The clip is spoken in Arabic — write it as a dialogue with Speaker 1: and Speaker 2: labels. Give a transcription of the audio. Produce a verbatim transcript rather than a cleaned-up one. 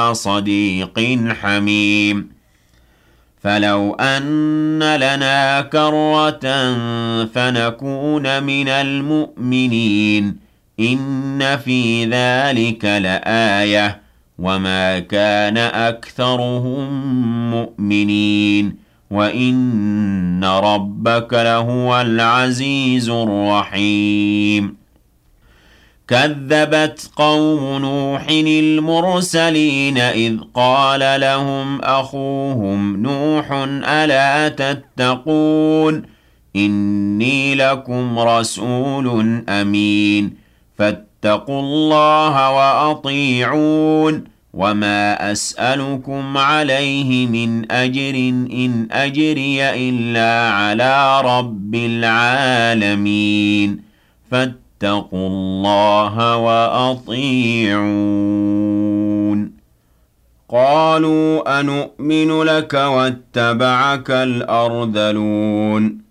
Speaker 1: صديق حميم فلو أن لنا كرة فنكون من المؤمنين إن في ذلك لآية وما كان أكثرهم مؤمنين وإن ربك لهو العزيز الرحيم كذبت قوم نوح المرسلين إذ قال لهم أخوهم نوح ألا تتقون إني لكم رسول أمين فاتقوا الله وأطيعون وما أسألكم عليه من أجر إن أجري إلا على رب العالمين فاتقوا الله وأطيعون قالوا أنؤمن لك واتبعك الأرذلون